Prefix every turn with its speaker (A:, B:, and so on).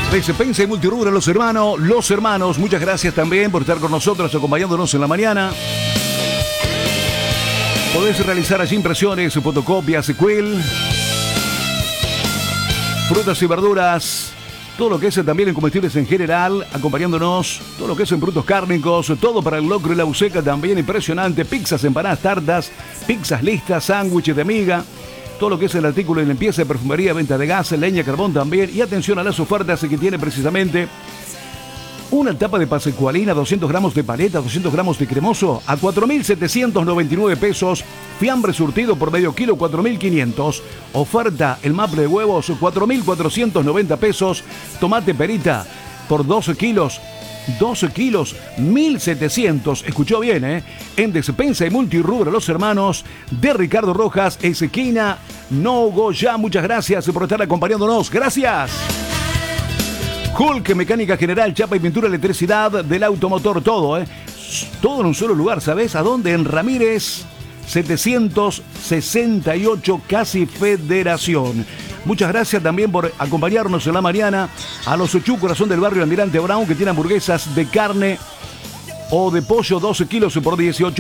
A: Despensa y Multirubro, los hermanos, muchas gracias también por estar con nosotros, acompañándonos en la mañana. Podés realizar allí impresiones, fotocopias, quill, frutas y verduras, todo lo que es también en comestibles en general, acompañándonos, todo lo que es en frutos cárnicos, todo para el locro y la buceca también impresionante, pizzas, empanadas, tartas, pizzas listas, sándwiches de miga, todo lo que es el artículo de limpieza, de perfumería, venta de gas, leña, carbón también, y atención a las ofertas que tiene precisamente una tapa de pascualina, 200 gramos de paleta, 200 gramos de cremoso a 4.799 pesos. Fiambre surtido por medio kilo, 4.500. Oferta el maple de huevos, 4.490 pesos. Tomate perita por 12 kilos, 1.700. Escuchó bien, ¿eh? En Despensa y Multirubro, los hermanos de Ricardo Rojas, esquina Nogoyá. Muchas gracias por estar acompañándonos. Gracias. Hulk, mecánica general, chapa y pintura, electricidad del automotor, todo, todo en un solo lugar, ¿sabes? ¿A dónde? En Ramírez 768, casi Federación. Muchas gracias también por acompañarnos en la mañana a los Ochú Corazón del barrio Almirante Brown, que tiene hamburguesas de carne o de pollo, 12 kilos por 18.